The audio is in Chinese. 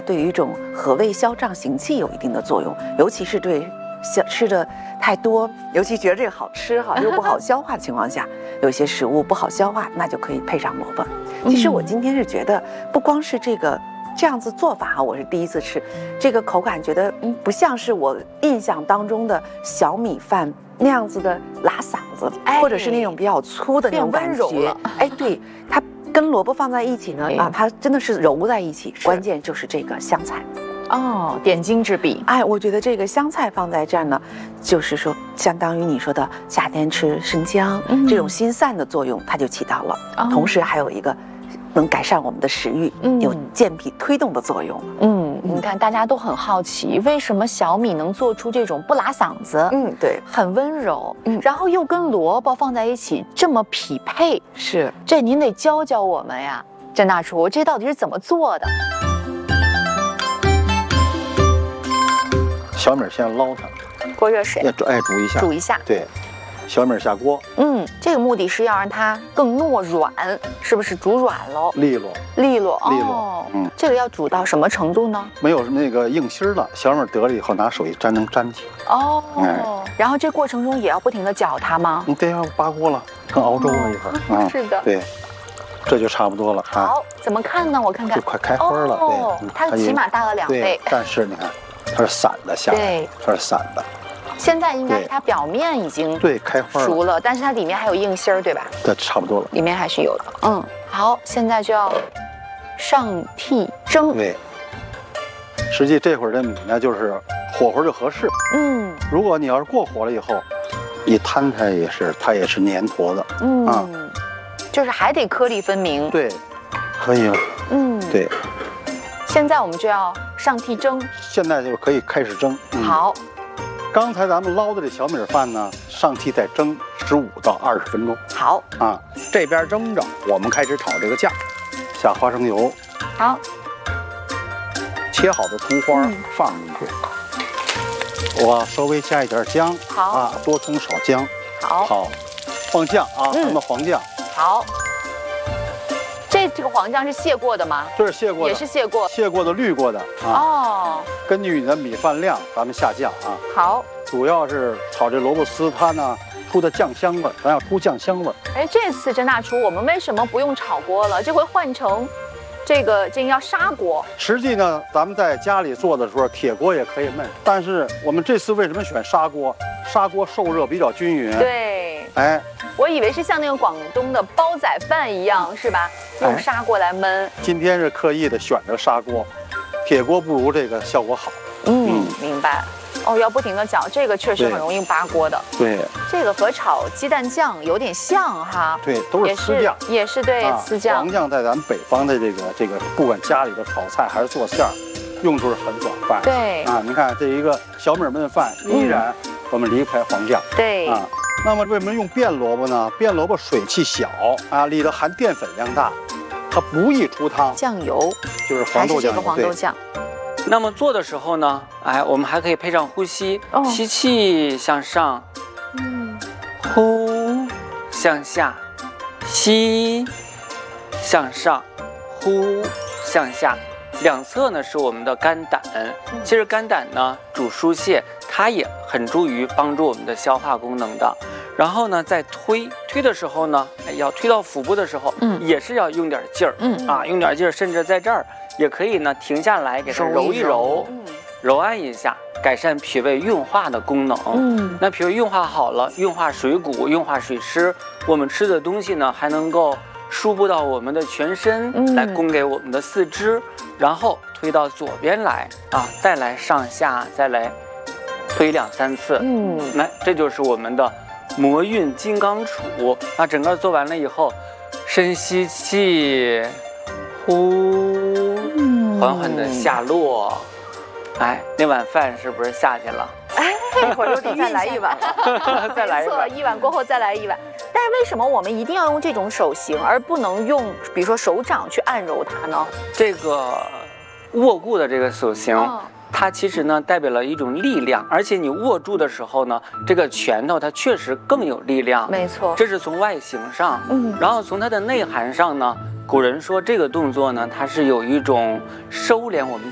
对于一种和胃消胀行气有一定的作用，尤其是对吃的太多，尤其觉得这个好吃哈又不好消化的情况下，有些食物不好消化，那就可以配上萝卜。其实我今天是觉得，不光是这样子做法哈，我是第一次吃，这个口感觉得不像是我印象当中的小米饭那样子的拉嗓子，或者是那种比较粗的那种感觉。哎，对，它跟萝卜放在一起呢，它真的是揉在一起。关键就是这个香菜。 哦，点睛之笔。 哎，我觉得这个香菜放在这儿呢，就是说相当于你说的夏天吃生姜，这种心散的作用它就起到了，同时还有一个能改善我们的食欲，有健脾推动的作用。 你看大家都很好奇，为什么小米能做出这种不拉嗓子？ 对， 很温柔，然后又跟萝卜放在一起这么匹配， 是这您得教教我们呀，郑大厨，这到底是怎么做的？ 小米先捞它， 过热水， 煮一下，对，小米下锅， 这个目的是要让它更糯软，是不是煮软喽？ 利落， 这个要煮到什么程度呢？ 没有那个硬芯了，小米得了以后拿手一沾能粘起。 然后这过程中也要不停的搅它吗？ 你得要扒锅了，跟熬粥了一会儿。 是的， 对，这就差不多了。 好，怎么看呢？我看看， 就快开花了。对， 它起码大了2倍。 但是你看。它是散的下来，它是散的。 现在应该是它表面已经开花熟了，但是它里面还有硬芯儿，对吧？ 对，差不多了。 里面还是有的。好，现在就要上屉蒸。 对，实际这会儿的米呢，就是火候就合适。如果你要是过火了以后，一摊开它也是粘坨的。 就是还得颗粒分明。 对，可以了。对。 现在我们就要上屉蒸， 现在就可以开始蒸。 好， 刚才咱们捞的这小米饭呢，上屉再蒸15到20分钟。 好这边蒸着，我们开始炒这个酱， 下花生油。 好， 切好的葱花放进去， 我稍微加一点姜。 好多葱少姜。好，放酱咱们黄酱。 好。这个黄酱是卸过的吗？ 这是卸过的， 也是卸过的、滤过的根据你的米饭量，咱们下酱好， 主要是炒这萝卜丝，它呢出的酱香味，咱要出酱香味。 哎，这次郑大厨，我们为什么不用炒锅了？这回换成这要砂锅。 实际呢，咱们在家里做的时候，铁锅也可以焖，但是我们这次为什么选砂锅？砂锅受热比较均匀。 对，我以为是像那个广东的煲仔饭一样，是吧？用砂锅来焖。 今天是刻意的选择砂锅，铁锅不如这个效果好。 明白。要不停的搅，这个确实很容易扒锅的。 对， 这个和炒鸡蛋酱有点像哈。 对，都是糍酱， 也是对糍酱。 黄酱在咱们北方的这个，不管家里的炒菜还是做馅儿，用处是很广泛。 对你看这一个小米焖饭，依然我们离不开黄酱。 对那么为什么用变萝卜呢？变萝卜水气小里头含淀粉量大，它不易出汤。 酱油就是黄豆酱， 还是这个黄豆酱。 那么做的时候呢，我们还可以配上呼吸，吸气向上，呼向下，吸向上，呼向下。两侧呢是我们的肝胆，其实肝胆呢主疏泄，它也很助于帮助我们的消化功能的。然后呢，在推的时候呢，要推到腹部的时候，也是要用点劲儿，用点劲儿，甚至在这儿也可以呢停下来给它揉一揉，揉按一下，改善脾胃运化的功能。那脾胃运化好了，运化水谷，运化水湿，我们吃的东西呢还能够输布到我们的全身，来供给我们的四肢。然后推到左边来再来上下，再来推2、3次。那这就是我们的魔运金刚杵。那整个做完了以后，深吸气，呼，缓缓的下落。那碗饭是不是下去了？ 一会儿就得再来一碗， 再来一碗。 一碗过后再来一碗。但是为什么我们一定要用这种手型，而不能用比如说手掌去按揉它呢？ 这个握固的这个手型，它其实呢代表了一种力量，而且你握住的时候呢，这个拳头它确实更有力量。 没错， 这是从外形上，然后从它的内涵上呢，古人说这个动作呢，它是有一种收敛我们